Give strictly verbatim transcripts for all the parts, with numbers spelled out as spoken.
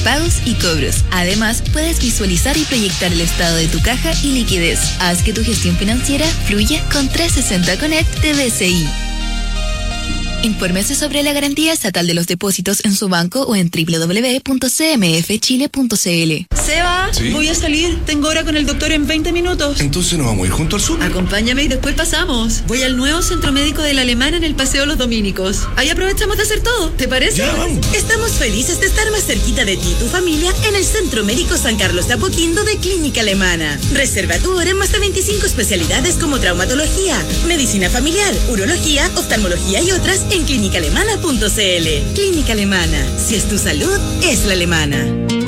pagos y cobros. Además, puedes visualizar y proyectar el estado de tu caja y liquidez. Haz que tu gestión financiera fluya con trescientos sesenta Connect de B C I. Infórmese sobre la garantía estatal de los depósitos en su banco o en doble u doble u doble u punto c m f chile punto c l. Seba, ¿sí? Voy a salir. Tengo hora con el doctor en veinte minutos. Entonces nos vamos a ir junto al sur. Acompáñame y después pasamos. Voy al nuevo centro médico de la Alemana en el Paseo Los Dominicos. Ahí aprovechamos de hacer todo. ¿Te parece? Ya, vamos. Estamos felices de estar más cerquita de ti y tu familia en el Centro Médico San Carlos de Apoquindo de Clínica Alemana. Reserva tu hora en más de veinticinco especialidades como traumatología, medicina familiar, urología, oftalmología y otras en clínica alemana punto c l. Clínica Alemana. Si es tu salud, es la alemana.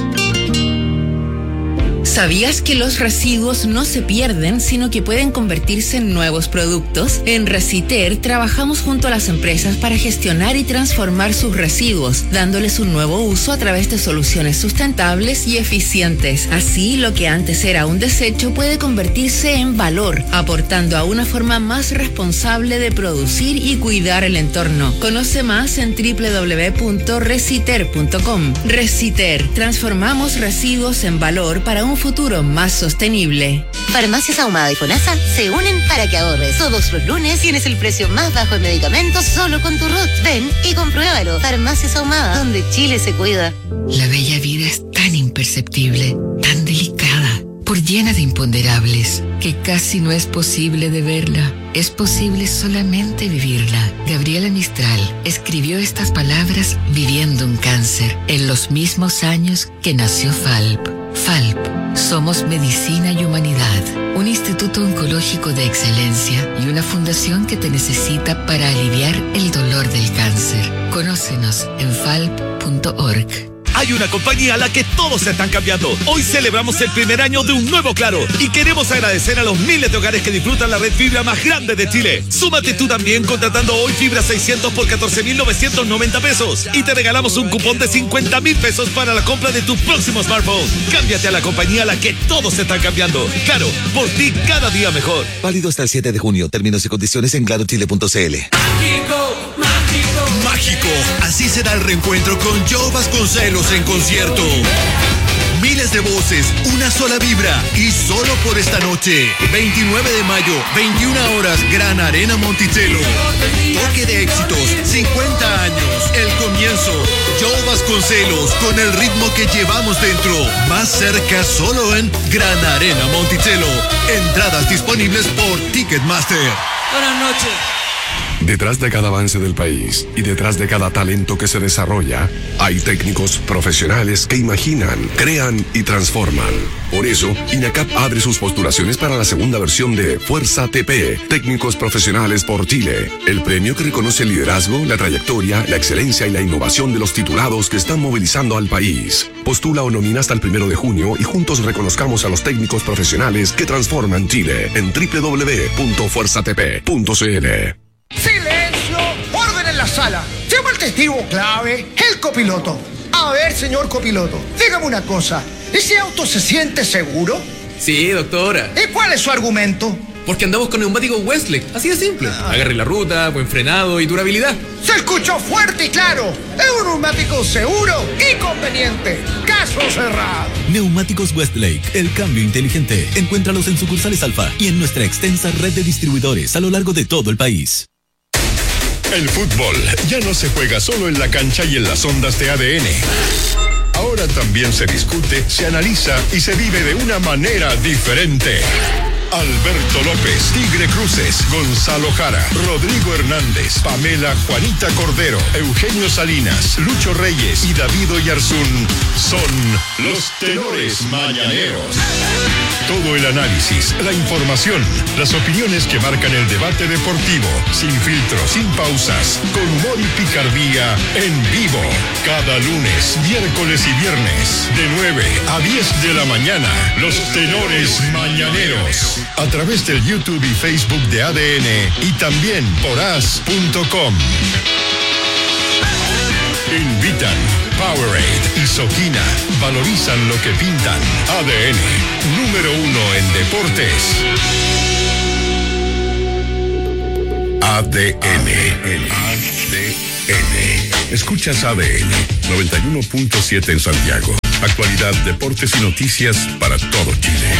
¿Sabías que los residuos no se pierden, sino que pueden convertirse en nuevos productos? En Reciter trabajamos junto a las empresas para gestionar y transformar sus residuos, dándoles un nuevo uso a través de soluciones sustentables y eficientes. Así, lo que antes era un desecho puede convertirse en valor, aportando a una forma más responsable de producir y cuidar el entorno. Conoce más en doble u doble u doble u punto reciter punto com. Reciter, transformamos residuos en valor para un futuro más sostenible. Farmacias Ahumada y FONASA se unen para que ahorres. Todos los lunes tienes el precio más bajo en medicamentos solo con tu R U T. Ven y compruébalo. Farmacias Ahumada, donde Chile se cuida. La bella vida es tan imperceptible, tan delicada, por llena de imponderables, que casi no es posible de verla. Es posible solamente vivirla. Gabriela Mistral escribió estas palabras viviendo un cáncer en los mismos años que nació F A L P. F A L P. Somos Medicina y Humanidad, un instituto oncológico de excelencia y una fundación que te necesita para aliviar el dolor del cáncer. Conócenos en falp punto org. Hay una compañía a la que todos se están cambiando. Hoy celebramos el primer año de un nuevo Claro y queremos agradecer a los miles de hogares que disfrutan la red fibra más grande de Chile. Súmate tú también contratando hoy fibra seiscientos por catorce mil novecientos noventa pesos y te regalamos un cupón de cincuenta mil pesos para la compra de tu próximo smartphone. Cámbiate a la compañía a la que todos se están cambiando. Claro, por ti cada día mejor. Válido hasta el siete de junio. Términos y condiciones en claro chile punto c l. Mágico, mágico, mágico. Así será el reencuentro con Joe Vasconcelos en concierto. Miles de voces, una sola vibra y solo por esta noche. veintinueve de mayo, veintiuna horas, Gran Arena Monticello. Toque de éxitos, cincuenta años, el comienzo. Joe Vasconcelos con el ritmo que llevamos dentro. Más cerca solo en Gran Arena Monticello. Entradas disponibles por Ticketmaster. Buenas noches. Detrás de cada avance del país y detrás de cada talento que se desarrolla, hay técnicos profesionales que imaginan, crean y transforman. Por eso, INACAP abre sus postulaciones para la segunda versión de Fuerza T P, Técnicos Profesionales por Chile, el premio que reconoce el liderazgo, la trayectoria, la excelencia y la innovación de los titulados que están movilizando al país. Postula o nomina hasta el primero de junio y juntos reconozcamos a los técnicos profesionales que transforman Chile en doble u doble u doble u punto fuerza t p punto c l. ¡Silencio! ¡Orden en la sala! Llama al testigo clave, el copiloto. A ver, señor copiloto, dígame una cosa. ¿Ese auto se siente seguro? Sí, doctora. ¿Y cuál es su argumento? Porque andamos con neumáticos Westlake, así de simple. Ah. Agarre la ruta, buen frenado y durabilidad. ¡Se escuchó fuerte y claro! Es un neumático seguro y conveniente. ¡Caso cerrado! Neumáticos Westlake, el cambio inteligente. Encuéntralos en sucursales Alfa y en nuestra extensa red de distribuidores a lo largo de todo el país. El fútbol ya no se juega solo en la cancha y en las ondas de A D N. Ahora también se discute, se analiza y se vive de una manera diferente. Alberto López, Tigre Cruces, Gonzalo Jara, Rodrigo Hernández, Pamela Juanita Cordero, Eugenio Salinas, Lucho Reyes y David Oyarzún son los tenores mañaneros. Todo el análisis, la información, las opiniones que marcan el debate deportivo, sin filtros, sin pausas, con humor y picardía, en vivo. Cada lunes, miércoles y viernes, de nueve a diez de la mañana, los tenores mañaneros. A través del YouTube y Facebook de A D N y también por as punto com. Invitan Powerade y Soquina. Valorizan lo que pintan. A D N, número uno en deportes. A D N. A D N. Escuchas A D N noventa y uno punto siete en Santiago, Actualidad, deportes y noticias para todo Chile.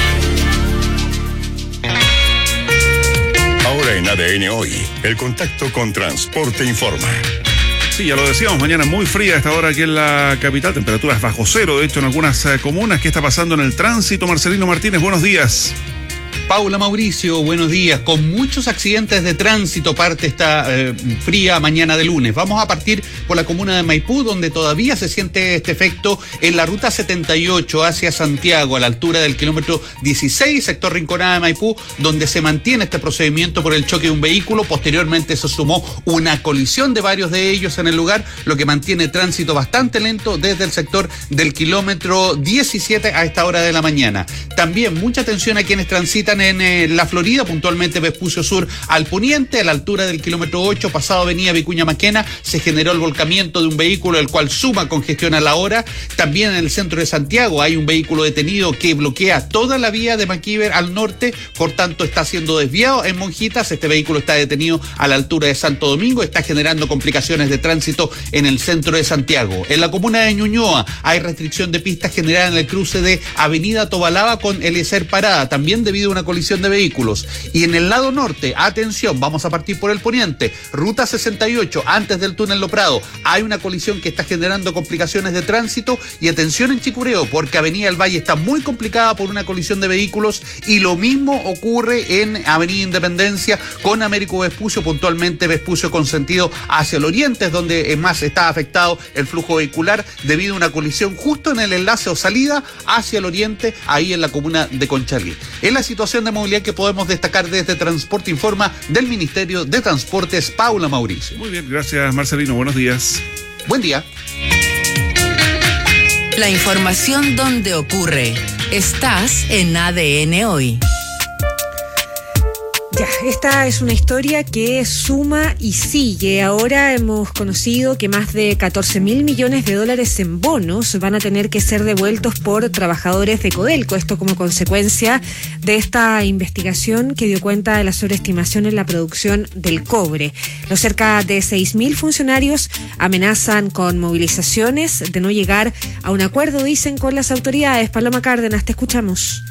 Ahora en A D N Hoy, el contacto con Transporte Informa. Sí, ya lo decíamos, mañana muy fría a esta hora aquí en la capital, temperaturas bajo cero, de hecho en algunas eh, comunas. ¿Qué está pasando en el tránsito? Marcelino Martínez, buenos días. Paula, Mauricio, buenos días. Con muchos accidentes de tránsito parte esta eh, fría mañana de lunes. Vamos a partir por la comuna de Maipú, donde todavía se siente este efecto en la ruta setenta y ocho hacia Santiago, a la altura del kilómetro dieciséis, sector Rinconada de Maipú, donde se mantiene este procedimiento por el choque de un vehículo. Posteriormente se sumó una colisión de varios de ellos en el lugar, lo que mantiene tránsito bastante lento desde el sector del kilómetro diecisiete a esta hora de la mañana. También mucha atención a quienes transitan en eh, la Florida, puntualmente Vespucio Sur al poniente, a la altura del kilómetro ocho, pasado avenida Vicuña Maquena, se generó el volcamiento de un vehículo, el cual suma congestión a la hora. También en el centro de Santiago hay un vehículo detenido que bloquea toda la vía de Maquiver al norte, por tanto está siendo desviado en Monjitas. Este vehículo está detenido a la altura de Santo Domingo, está generando complicaciones de tránsito en el centro de Santiago. En la comuna de Ñuñoa hay restricción de pistas generada en el cruce de avenida Tobalaba con Eliezer Parada, también debido a una colisión de vehículos. Y en el lado norte, atención, vamos a partir por el poniente, ruta sesenta y ocho, antes del túnel Lo Prado, hay una colisión que está generando complicaciones de tránsito. Y atención en Chicureo, porque avenida El Valle está muy complicada por una colisión de vehículos, y lo mismo ocurre en avenida Independencia con Américo Vespucio, puntualmente Vespucio con sentido hacia el oriente, es donde más está afectado el flujo vehicular debido a una colisión justo en el enlace o salida hacia el oriente, ahí en la comuna de Conchalí. Es la situación de movilidad que podemos destacar desde Transporte Informa del Ministerio de Transportes. Paula, Mauricio. Muy bien, gracias Marcelino, buenos días. Buen día. La información donde ocurre. Estás en A D N Hoy. Ya, esta es una historia que suma y sigue. Ahora hemos conocido que más de catorce mil millones de dólares en bonos van a tener que ser devueltos por trabajadores de Codelco. Esto como consecuencia de esta investigación que dio cuenta de la sobreestimación en la producción del cobre. Los cerca de seis mil funcionarios amenazan con movilizaciones de no llegar a un acuerdo, dicen, con las autoridades. Paloma Cárdenas, te escuchamos.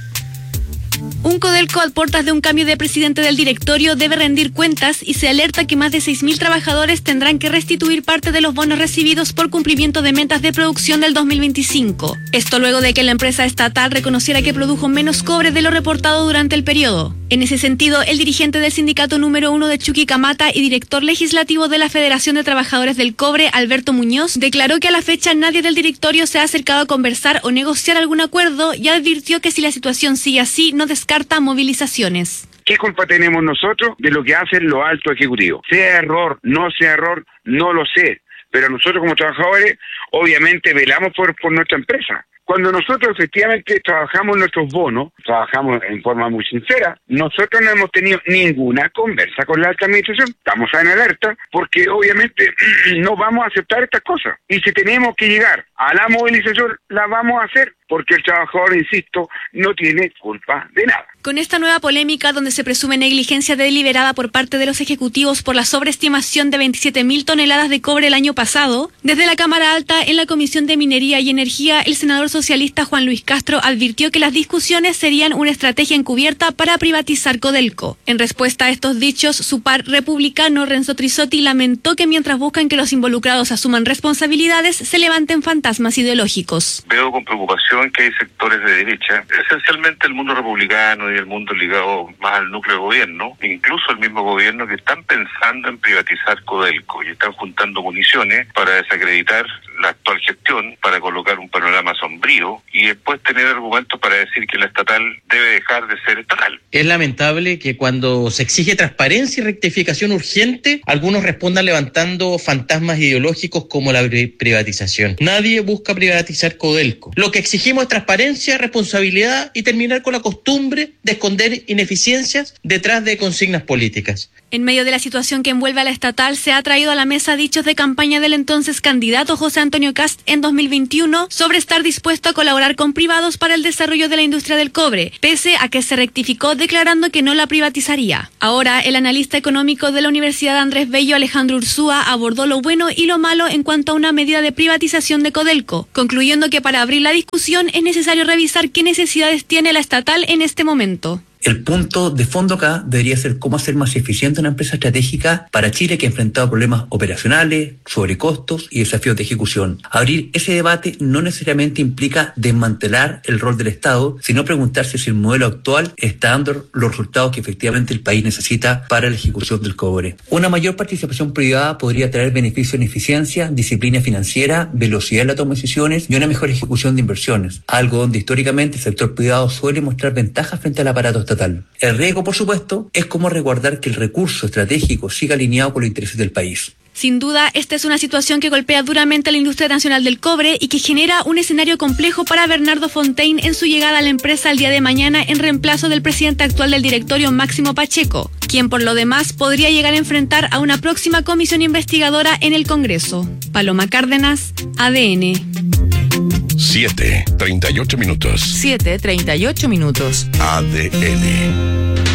Un Codelco a puertas de un cambio de presidente del directorio debe rendir cuentas y se alerta que más de seis mil trabajadores tendrán que restituir parte de los bonos recibidos por cumplimiento de metas de producción del dos mil veinticinco. Esto luego de que la empresa estatal reconociera que produjo menos cobre de lo reportado durante el periodo. En ese sentido, el dirigente del sindicato número uno de Chuquicamata y director legislativo de la Federación de Trabajadores del Cobre, Alberto Muñoz, declaró que a la fecha nadie del directorio se ha acercado a conversar o negociar algún acuerdo y advirtió que si la situación sigue así, no descarta movilizaciones. ¿Qué culpa tenemos nosotros de lo que hacen los altos ejecutivos? Sea error, no sea error, no lo sé. Pero nosotros como trabajadores, obviamente velamos por, por nuestra empresa. Cuando nosotros efectivamente trabajamos nuestros bonos, trabajamos en forma muy sincera, nosotros no hemos tenido ninguna conversa con la alta administración. Estamos en alerta porque obviamente no vamos a aceptar estas cosas. Y si tenemos que llegar a la movilización, la vamos a hacer porque el trabajador, insisto, no tiene culpa de nada. Con esta nueva polémica, donde se presume negligencia deliberada por parte de los ejecutivos por la sobreestimación de veintisiete mil toneladas de cobre el año pasado, desde la Cámara Alta, en la Comisión de Minería y Energía, el senador socialista Juan Luis Castro advirtió que las discusiones serían una estrategia encubierta para privatizar Codelco. En respuesta a estos dichos, su par republicano Renzo Trisotti lamentó que mientras buscan que los involucrados asuman responsabilidades, se levanten fantasmas ideológicos. Veo con preocupación que hay sectores de derecha, esencialmente el mundo republicano y el mundo ligado más al núcleo de gobierno, incluso el mismo gobierno, que están pensando en privatizar Codelco y están juntando municiones para desacreditar la actual gestión, para colocar un panorama sombrío y después tener argumentos para decir que la estatal debe dejar de ser estatal. Es lamentable que cuando se exige transparencia y rectificación urgente, algunos respondan levantando fantasmas ideológicos como la privatización. Nadie busca privatizar Codelco. Lo que exigimos es transparencia, responsabilidad y terminar con la costumbre de esconder ineficiencias detrás de consignas políticas. En medio de la situación que envuelve a la estatal, se ha traído a la mesa dichos de campaña del entonces candidato José Antonio Kast en dos mil veintiuno sobre estar dispuesto a colaborar con privados para el desarrollo de la industria del cobre, pese a que se rectificó declarando que no la privatizaría. Ahora, el analista económico de la Universidad Andrés Bello, Alejandro Ursúa, abordó lo bueno y lo malo en cuanto a una medida de privatización de Codelco, concluyendo que para abrir la discusión es necesario revisar qué necesidades tiene la estatal en este momento. El punto de fondo acá debería ser cómo hacer más eficiente una empresa estratégica para Chile que ha enfrentado problemas operacionales, sobrecostos y desafíos de ejecución. Abrir ese debate no necesariamente implica desmantelar el rol del Estado, sino preguntarse si el modelo actual está dando los resultados que efectivamente el país necesita para la ejecución del cobre. Una mayor participación privada podría traer beneficios en eficiencia, disciplina financiera, velocidad en la toma de decisiones y una mejor ejecución de inversiones, algo donde históricamente el sector privado suele mostrar ventajas frente al aparato estatal. El riesgo, por supuesto, es cómo resguardar que el recurso estratégico siga alineado con los intereses del país. Sin duda, esta es una situación que golpea duramente a la industria nacional del cobre y que genera un escenario complejo para Bernardo Fontaine en su llegada a la empresa el día de mañana en reemplazo del presidente actual del directorio, Máximo Pacheco, quien por lo demás podría llegar a enfrentar a una próxima comisión investigadora en el Congreso. Paloma Cárdenas, A D N. siete, treinta y ocho minutos. siete, treinta y ocho minutos. A D N.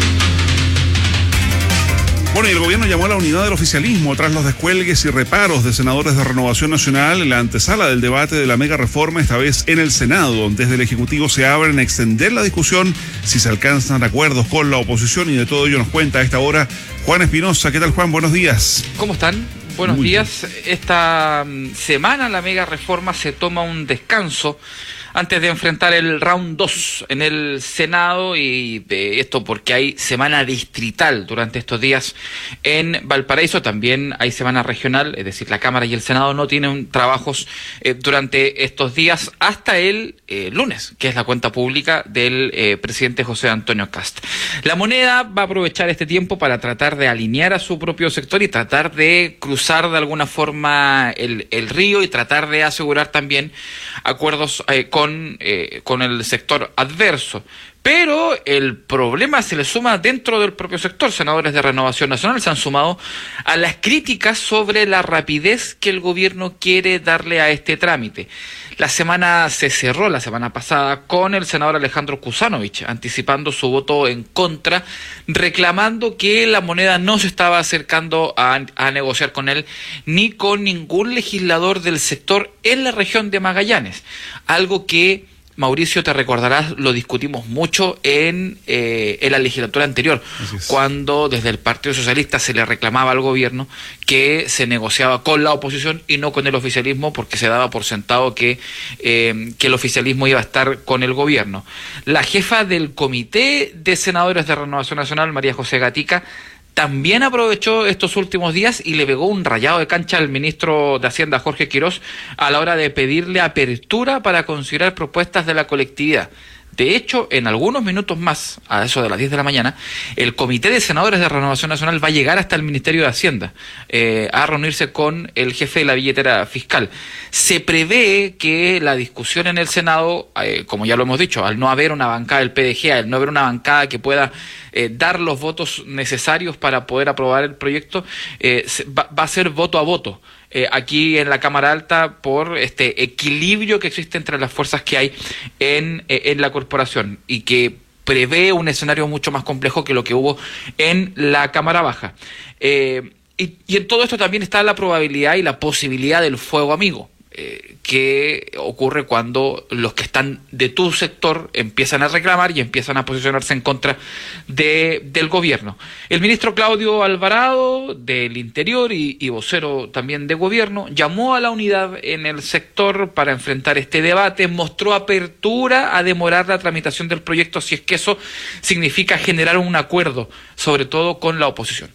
Bueno, y el gobierno llamó a la unidad del oficialismo tras los descuelgues y reparos de senadores de Renovación Nacional en la antesala del debate de la mega reforma, esta vez en el Senado. Desde el Ejecutivo se abren a extender la discusión si se alcanzan acuerdos con la oposición, y de todo ello nos cuenta a esta hora Juan Espinosa. ¿Qué tal, Juan? Buenos días. ¿Cómo están? Buenos Muy días. Bien. Esta semana la mega reforma se toma un descanso antes de enfrentar el round dos en el Senado, y de esto porque hay semana distrital durante estos días en Valparaíso. También hay semana regional, es decir, la Cámara y el Senado no tienen trabajos eh, durante estos días hasta el eh, lunes, que es la cuenta pública del eh, presidente José Antonio Kast. La Moneda va a aprovechar este tiempo para tratar de alinear a su propio sector y tratar de cruzar de alguna forma el, el río y tratar de asegurar también acuerdos eh, con Con, eh, con el sector adverso. Pero el problema se le suma dentro del propio sector. Senadores de Renovación Nacional se han sumado a las críticas sobre la rapidez que el gobierno quiere darle a este trámite. La semana se cerró, la semana pasada, con el senador Alejandro Kuzanovich anticipando su voto en contra, reclamando que la Moneda no se estaba acercando a, a negociar con él ni con ningún legislador del sector en la región de Magallanes. Algo que, Mauricio, te recordarás, lo discutimos mucho en, eh, en la legislatura anterior, cuando desde el Partido Socialista se le reclamaba al gobierno que se negociaba con la oposición y no con el oficialismo, porque se daba por sentado que, eh, que el oficialismo iba a estar con el gobierno. La jefa del Comité de Senadores de Renovación Nacional, María José Gatica, también aprovechó estos últimos días y le pegó un rayado de cancha al ministro de Hacienda, Jorge Quirós, a la hora de pedirle apertura para considerar propuestas de la colectividad. De hecho, en algunos minutos más, a eso de las diez de la mañana, el Comité de Senadores de Renovación Nacional va a llegar hasta el Ministerio de Hacienda eh, a reunirse con el jefe de la billetera fiscal. Se prevé que la discusión en el Senado, eh, como ya lo hemos dicho, al no haber una bancada del P D G, al no haber una bancada que pueda eh, dar los votos necesarios para poder aprobar el proyecto, eh, va, va a ser voto a voto. Eh, aquí en la Cámara Alta, por este equilibrio que existe entre las fuerzas que hay en, eh, en la corporación, y que prevé un escenario mucho más complejo que lo que hubo en la Cámara Baja. Eh, y, y en todo esto también está la probabilidad y la posibilidad del fuego amigo, eh, que ocurre cuando los que están de tu sector empiezan a reclamar y empiezan a posicionarse en contra de, del gobierno. El ministro Claudio Alvarado, del Interior y, y vocero también de gobierno, llamó a la unidad en el sector para enfrentar este debate, mostró apertura a demorar la tramitación del proyecto si es que eso significa generar un acuerdo, sobre todo con la oposición.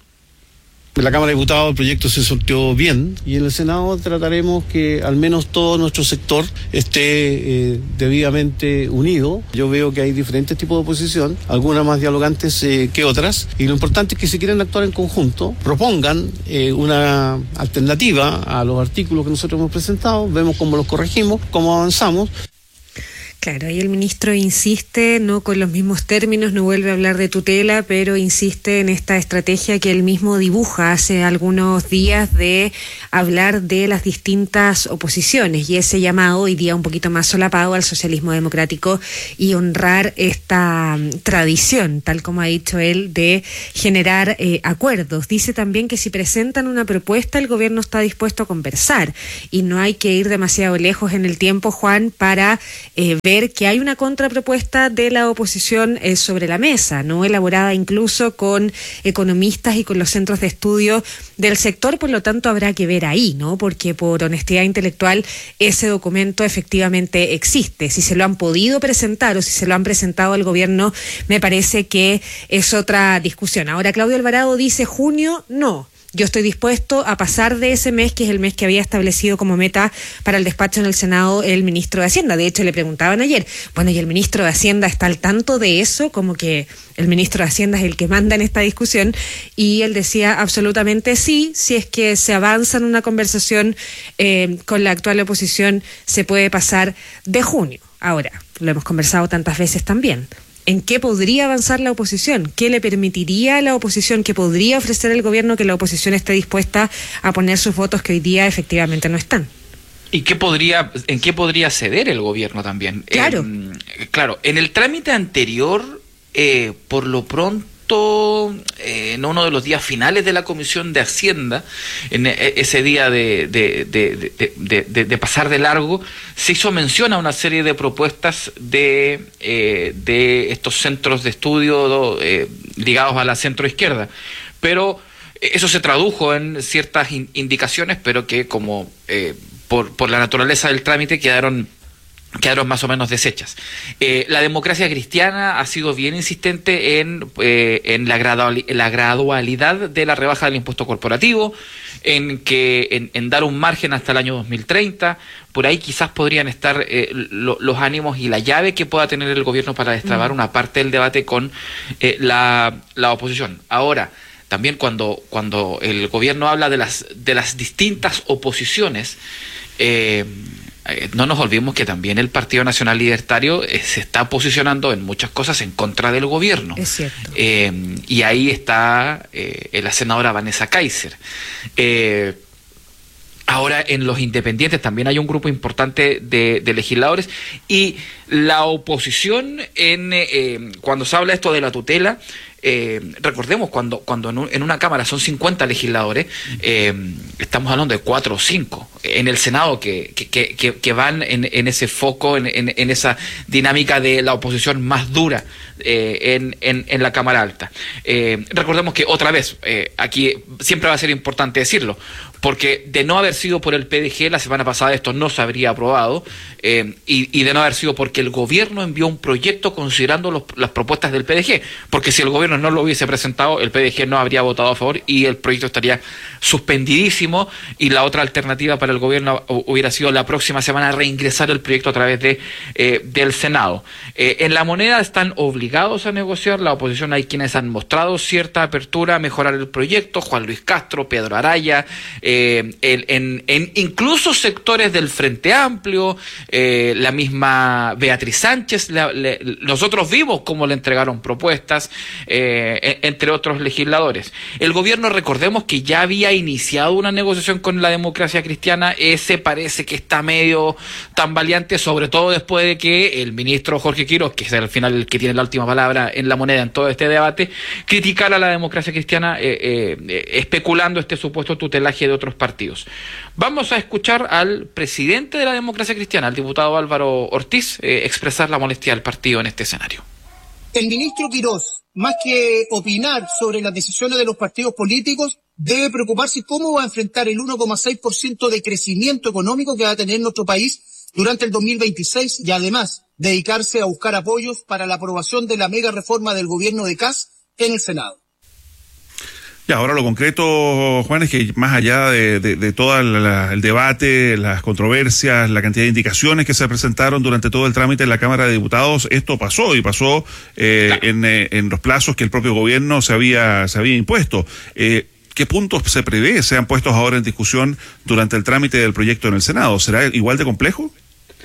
En la Cámara de Diputados el proyecto se sorteó bien, y en el Senado trataremos que al menos todo nuestro sector esté eh, debidamente unido. Yo veo que hay diferentes tipos de oposición, algunas más dialogantes eh, que otras, y lo importante es que si quieren actuar en conjunto, propongan eh, una alternativa a los artículos que nosotros hemos presentado, vemos cómo los corregimos, cómo avanzamos. Claro, ahí el ministro insiste, no con los mismos términos, no vuelve a hablar de tutela, pero insiste en esta estrategia que él mismo dibuja hace algunos días de hablar de las distintas oposiciones y ese llamado hoy día un poquito más solapado al socialismo democrático y honrar esta tradición, tal como ha dicho él, de generar eh, acuerdos. Dice también que si presentan una propuesta, el gobierno está dispuesto a conversar y no hay que ir demasiado lejos en el tiempo, Juan, para eh, ver que hay una contrapropuesta de la oposición eh, sobre la mesa, no elaborada incluso con economistas y con los centros de estudio del sector, por lo tanto habrá que ver ahí, ¿no? Porque por honestidad intelectual ese documento efectivamente existe. Si se lo han podido presentar o si se lo han presentado al gobierno, me parece que es otra discusión. Ahora Claudio Alvarado dice junio, no. Yo estoy dispuesto a pasar de ese mes, que es el mes que había establecido como meta para el despacho en el Senado el ministro de Hacienda. De hecho, le preguntaban ayer, bueno, ¿y el ministro de Hacienda está al tanto de eso? Como que el ministro de Hacienda es el que manda en esta discusión. Y él decía absolutamente sí, si es que se avanza en una conversación eh, con la actual oposición, se puede pasar de junio. Ahora, lo hemos conversado tantas veces también. ¿En qué podría avanzar la oposición? ¿Qué le permitiría a la oposición, qué podría ofrecer el gobierno que la oposición esté dispuesta a poner sus votos que hoy día efectivamente no están? ¿Y qué podría, en qué podría ceder el gobierno también? Claro. Eh, claro, en el trámite anterior, eh, por lo pronto, eh, en uno de los días finales de la Comisión de Hacienda, en ese día de, de, de, de, de, de pasar de largo, se hizo mención a una serie de propuestas de, eh, de estos centros de estudio eh, ligados a la centroizquierda, pero eso se tradujo en ciertas in, indicaciones, pero que como eh, por, por la naturaleza del trámite quedaron quedaron más o menos deshechas. Eh, la democracia cristiana ha sido bien insistente en, eh, en la, gradual, la gradualidad de la rebaja del impuesto corporativo, en que en, en dar un margen hasta el año dos mil treinta. Por ahí quizás podrían estar eh, lo, los ánimos y la llave que pueda tener el gobierno para destrabar mm. una parte del debate con eh, la, la oposición. Ahora, también cuando, cuando el gobierno habla de las, de las distintas oposiciones, eh, no nos olvidemos que también el Partido Nacional Libertario eh, se está posicionando en muchas cosas en contra del gobierno. Es cierto. Eh, y ahí está eh, la senadora Vanessa Kaiser. Eh, ahora en los independientes también hay un grupo importante de, de legisladores y la oposición en eh, cuando se habla esto de la tutela, Eh, recordemos cuando cuando en, un, en una cámara son cincuenta legisladores, eh, estamos hablando de cuatro o cinco en el Senado que que, que, que van en, en ese foco, en, en, en esa dinámica de la oposición más dura eh, en, en, en la Cámara Alta. Eh, recordemos que otra vez, eh, aquí siempre va a ser importante decirlo, porque de no haber sido por el P D G la semana pasada esto no se habría aprobado, eh, y, y de no haber sido porque el gobierno envió un proyecto considerando los, las propuestas del P D G, porque si el gobierno no lo hubiese presentado, el P D G no habría votado a favor y el proyecto estaría suspendidísimo, y la otra alternativa para el gobierno hubiera sido la próxima semana reingresar el proyecto a través de eh, del Senado. Eh, en la moneda están obligados a negociar, la oposición hay quienes han mostrado cierta apertura a mejorar el proyecto, Juan Luis Castro, Pedro Araya, eh, en, en, en incluso sectores del Frente Amplio, eh, la misma Beatriz Sánchez, la, le, nosotros vimos cómo le entregaron propuestas, eh, entre otros legisladores. El gobierno, recordemos que ya había iniciado una negociación con la democracia cristiana, ese parece que está medio tambaleante, sobre todo después de que el ministro Jorge Quiroz, que es al final el que tiene la última palabra en la moneda en todo este debate, criticara a la democracia cristiana eh, eh, especulando este supuesto tutelaje de otros partidos. Vamos a escuchar al presidente de la democracia cristiana, al diputado Álvaro Ortiz, eh, expresar la molestia del partido en este escenario. El ministro Quiroz, más que opinar sobre las decisiones de los partidos políticos, debe preocuparse cómo va a enfrentar el uno coma seis por ciento de crecimiento económico que va a tener nuestro país durante el dos mil veintiséis y además dedicarse a buscar apoyos para la aprobación de la mega reforma del gobierno de Kast en el Senado. Y ahora lo concreto, Juan, es que más allá de, de, de todo el debate, las controversias, la cantidad de indicaciones que se presentaron durante todo el trámite en la Cámara de Diputados, esto pasó y pasó eh, claro. en, en los plazos que el propio gobierno se había, se había impuesto. Eh, ¿Qué puntos se prevé sean puestos ahora en discusión durante el trámite del proyecto en el Senado? ¿Será igual de complejo?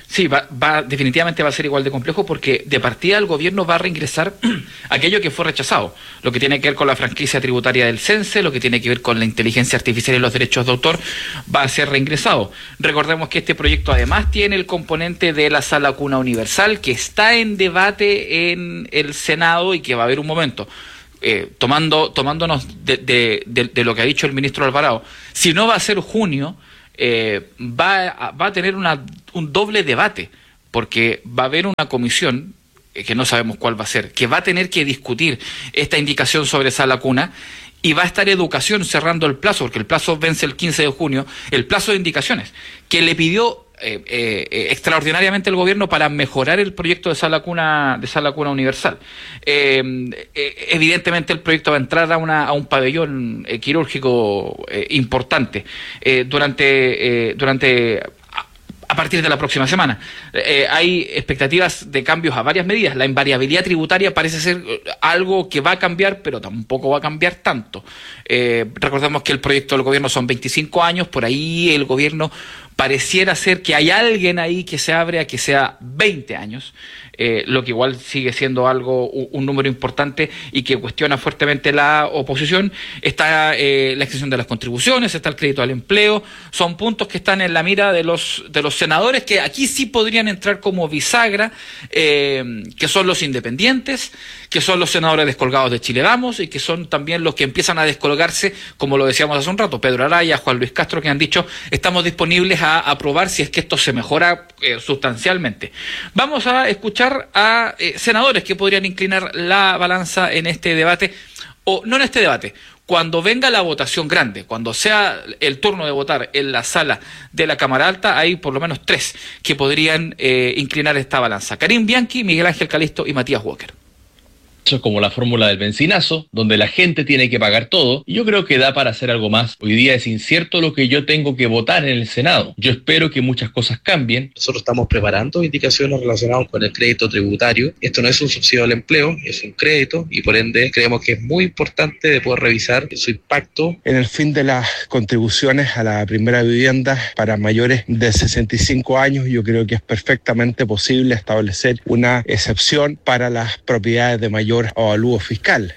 Sí, va, va, definitivamente va a ser igual de complejo porque de partida el gobierno va a reingresar aquello que fue rechazado, lo que tiene que ver con la franquicia tributaria del CENSE, lo que tiene que ver con la inteligencia artificial y los derechos de autor, va a ser reingresado. Recordemos que este proyecto además tiene el componente de la sala cuna universal que está en debate en el Senado y que va a haber un momento. Eh, tomando tomándonos de, de, de, de lo que ha dicho el ministro Alvarado, si no va a ser junio, eh, va, a, va a tener una, un doble debate, porque va a haber una comisión, eh, que no sabemos cuál va a ser, que va a tener que discutir esta indicación sobre sala cuna, y va a estar educación cerrando el plazo, porque el plazo vence el quince de junio, el plazo de indicaciones, que le pidió Eh, eh, extraordinariamente el gobierno para mejorar el proyecto de sala cuna de sala cuna universal. Eh, eh, evidentemente el proyecto va a entrar a, una, a un pabellón eh, quirúrgico eh, importante eh, durante eh, durante a, a partir de la próxima semana. Eh, hay expectativas de cambios a varias medidas. La invariabilidad tributaria parece ser algo que va a cambiar, pero tampoco va a cambiar tanto. Eh, recordemos que el proyecto del gobierno son veinticinco años, por ahí el gobierno pareciera ser que hay alguien ahí que se abre a que sea veinte años, eh, lo que igual sigue siendo algo, un, un número importante y que cuestiona fuertemente la oposición. Está eh, la extensión de las contribuciones, está el crédito al empleo, son puntos que están en la mira de los de los senadores que aquí sí podrían entrar como bisagra, eh, que son los independientes, que son los senadores descolgados de Chile Vamos y que son también los que empiezan a descolgarse, como lo decíamos hace un rato, Pedro Araya, Juan Luis Castro, que han dicho estamos disponibles a aprobar si es que esto se mejora eh, sustancialmente. Vamos a escuchar a eh, senadores que podrían inclinar la balanza en este debate, o no en este debate, cuando venga la votación grande, cuando sea el turno de votar en la sala de la Cámara Alta, hay por lo menos tres que podrían eh, inclinar esta balanza: Karim Bianchi, Miguel Ángel Calisto y Matías Walker. Eso es como la fórmula del benzinazo, donde la gente tiene que pagar todo, y yo creo que da para hacer algo más. Hoy día es incierto lo que yo tengo que votar en el Senado. Yo espero que muchas cosas cambien. Nosotros estamos preparando indicaciones relacionadas con el crédito tributario. Esto no es un subsidio al empleo, es un crédito, y por ende creemos que es muy importante de poder revisar su impacto. En el fin de las contribuciones a la primera vivienda para mayores de sesenta y cinco años, yo creo que es perfectamente posible establecer una excepción para las propiedades de mayor avalúo fiscal.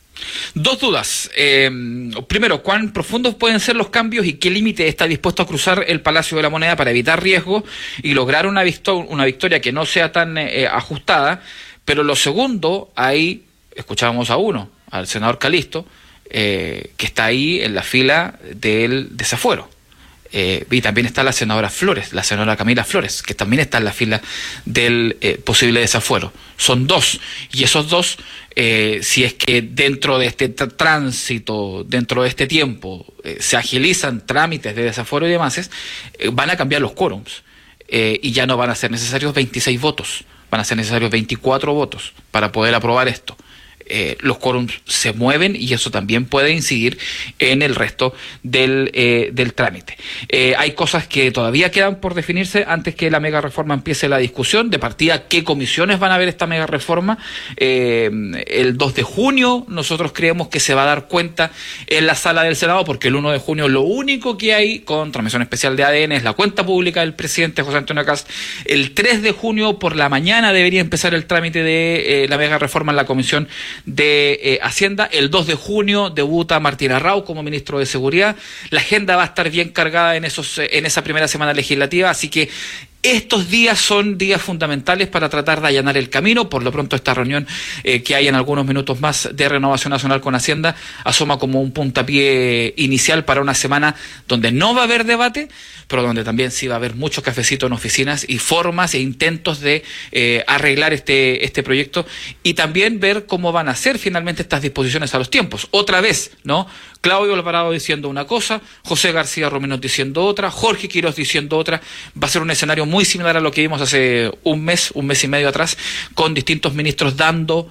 Dos dudas. Eh, primero, ¿cuán profundos pueden ser los cambios y qué límite está dispuesto a cruzar el Palacio de la Moneda para evitar riesgos y lograr una, victo- una victoria que no sea tan eh, ajustada? Pero lo segundo, ahí escuchábamos a uno, al senador Calisto, eh, que está ahí en la fila del desafuero. Eh, y también está la senadora Flores, la senadora Camila Flores, que también está en la fila del eh, posible desafuero. Son dos, y esos dos, eh, si es que dentro de este t- tránsito, dentro de este tiempo, eh, se agilizan trámites de desafuero y demás, eh, van a cambiar los quórums, eh, y ya no van a ser necesarios veintiséis votos, van a ser necesarios veinticuatro votos para poder aprobar esto. Eh, los quórums se mueven y eso también puede incidir en el resto del, eh, del trámite. Eh, hay cosas que todavía quedan por definirse antes que la mega reforma empiece la discusión. De partida, ¿qué comisiones van a ver esta mega reforma? Eh, el dos de junio nosotros creemos que se va a dar cuenta en la sala del Senado, porque el uno de junio lo único que hay con transmisión especial de A D N es la cuenta pública del presidente José Antonio Kast. El tres de junio por la mañana debería empezar el trámite de eh, la mega reforma en la comisión de eh, Hacienda. El dos de junio debuta Martín Arrau como ministro de Seguridad. La agenda va a estar bien cargada en esos eh, en esa primera semana legislativa, así que estos días son días fundamentales para tratar de allanar el camino. Por lo pronto esta reunión eh, que hay en algunos minutos más de Renovación Nacional con Hacienda asoma como un puntapié inicial para una semana donde no va a haber debate, pero donde también sí va a haber mucho cafecito en oficinas y formas e intentos de eh, arreglar este, este proyecto y también ver cómo van a ser finalmente estas disposiciones a los tiempos. Otra vez, ¿no? Claudio Alvarado diciendo una cosa, José García Romenos diciendo otra, Jorge Quirós diciendo otra. Va a ser un escenario muy similar a lo que vimos hace un mes, un mes y medio atrás, con distintos ministros dando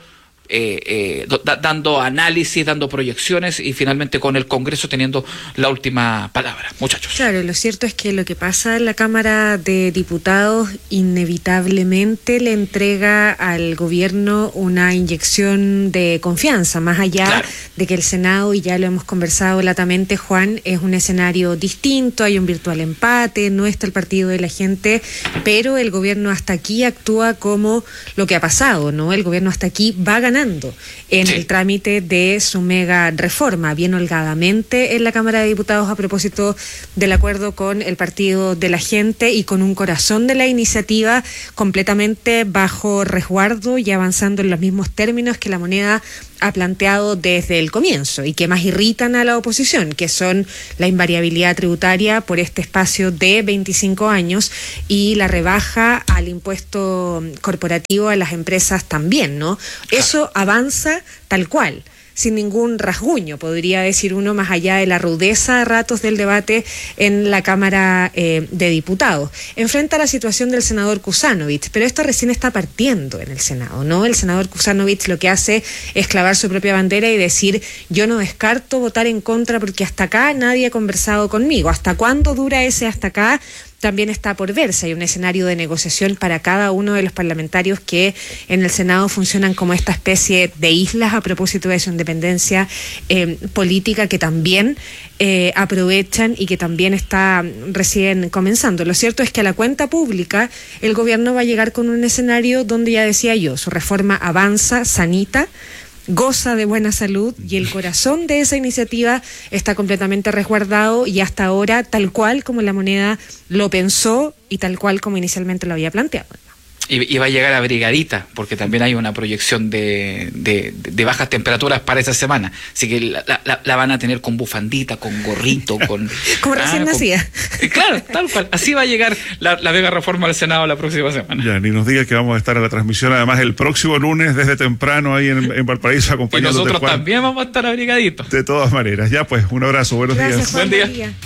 eh, eh, da, dando análisis, dando proyecciones y finalmente con el Congreso teniendo la última palabra. Muchachos. Claro, lo cierto es que lo que pasa en la Cámara de Diputados inevitablemente le entrega al gobierno una inyección de confianza, más allá claro. de que el Senado, y ya lo hemos conversado latamente, Juan, es un escenario distinto, hay un virtual empate, no está el partido de la gente, pero el gobierno hasta aquí actúa como lo que ha pasado, ¿no? El gobierno hasta aquí va ganando en sí. el trámite de su mega reforma, bien holgadamente en la Cámara de Diputados a propósito del acuerdo con el partido de la gente y con un corazón de la iniciativa completamente bajo resguardo y avanzando en los mismos términos que la moneda ha planteado desde el comienzo y que más irritan a la oposición, que son la invariabilidad tributaria por este espacio de veinticinco años y la rebaja al impuesto corporativo a las empresas también, ¿no? Eso avanza tal cual, sin ningún rasguño, podría decir uno, más allá de la rudeza a ratos del debate en la Cámara eh, de Diputados. Enfrenta la situación del senador Kuzanovich, pero esto recién está partiendo en el Senado, ¿no? El senador Kuzanovich lo que hace es clavar su propia bandera y decir, yo no descarto votar en contra porque hasta acá nadie ha conversado conmigo. ¿Hasta cuándo dura ese hasta acá? También está por verse. Hay un escenario de negociación para cada uno de los parlamentarios que en el Senado funcionan como esta especie de islas a propósito de su independencia eh, política que también eh, aprovechan y que también está recién comenzando. Lo cierto es que a la cuenta pública el gobierno va a llegar con un escenario donde, ya decía yo, su reforma avanza, sanita, goza de buena salud y el corazón de esa iniciativa está completamente resguardado y hasta ahora tal cual como la moneda lo pensó y tal cual como inicialmente lo había planteado. Y, y va a llegar a brigadita, porque también hay una proyección de, de, de bajas temperaturas para esa semana. Así que la, la, la van a tener con bufandita, con gorrito, con... Como ah, recién nacida. Claro, tal cual. Así va a llegar la, la mega reforma al Senado la próxima semana. Ya, ni nos diga que vamos a estar en la transmisión, además, el próximo lunes, desde temprano, ahí en, en Valparaíso, acompañándote. Y nosotros Juan, también vamos a estar abrigaditos. De todas maneras. Ya, pues, un abrazo. Buenos Gracias, días. Juan, buen día.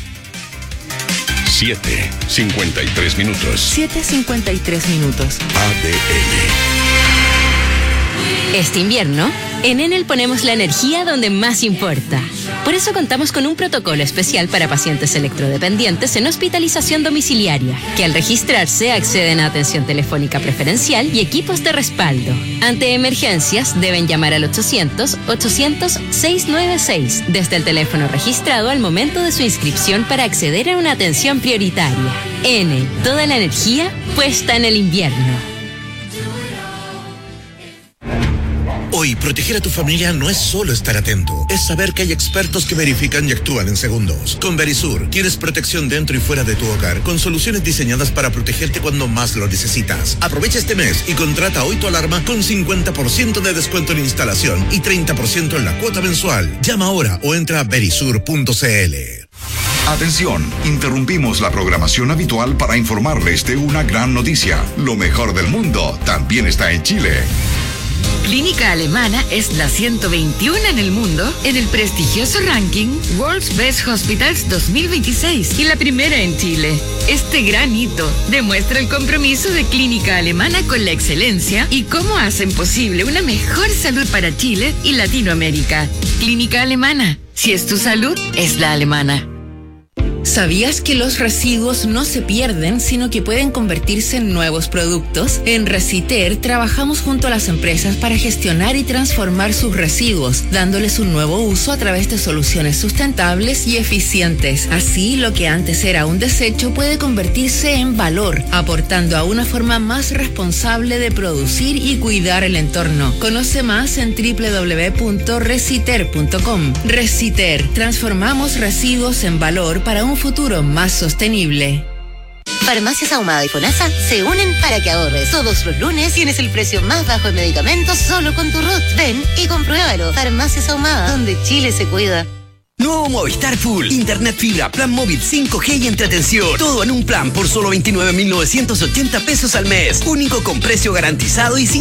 siete cincuenta y tres minutos. siete cincuenta y tres minutos. A D N. Este invierno, en Enel ponemos la energía donde más importa. Por eso contamos con un protocolo especial para pacientes electrodependientes en hospitalización domiciliaria, que al registrarse acceden a atención telefónica preferencial y equipos de respaldo. Ante emergencias, deben llamar al ochocientos, ochocientos, seiscientos noventa y seis desde el teléfono registrado al momento de su inscripción para acceder a una atención prioritaria. Enel, toda la energía puesta en el invierno. Hoy, proteger a tu familia no es solo estar atento, es saber que hay expertos que verifican y actúan en segundos. Con Verisur, tienes protección dentro y fuera de tu hogar, con soluciones diseñadas para protegerte cuando más lo necesitas. Aprovecha este mes y contrata hoy tu alarma con cincuenta por ciento de descuento en instalación y treinta por ciento en la cuota mensual. Llama ahora o entra a verisur punto c l. Atención, interrumpimos la programación habitual para informarles de una gran noticia. Lo mejor del mundo también está en Chile. Clínica Alemana es la ciento veintiuno en el mundo en el prestigioso ranking World's Best Hospitals dos mil veintiséis y la primera en Chile. Este gran hito demuestra el compromiso de Clínica Alemana con la excelencia y cómo hacen posible una mejor salud para Chile y Latinoamérica. Clínica Alemana, si es tu salud, es la alemana. ¿Sabías que los residuos no se pierden, sino que pueden convertirse en nuevos productos? En Reciter trabajamos junto a las empresas para gestionar y transformar sus residuos, dándoles un nuevo uso a través de soluciones sustentables y eficientes. Así, lo que antes era un desecho puede convertirse en valor, aportando a una forma más responsable de producir y cuidar el entorno. Conoce más en doble u doble u doble u punto reciter punto com. Reciter, transformamos residuos en valor para un un futuro más sostenible. Farmacias Ahumada y FONASA se unen para que ahorres. Todos los lunes tienes el precio más bajo de medicamentos solo con tu R U T. Ven y compruébalo. Farmacias Ahumada, donde Chile se cuida. Nuevo Movistar Full. Internet fibra, plan móvil cinco G y entretención. Todo en un plan por solo veintinueve mil novecientos ochenta pesos al mes. Único con precio garantizado y sin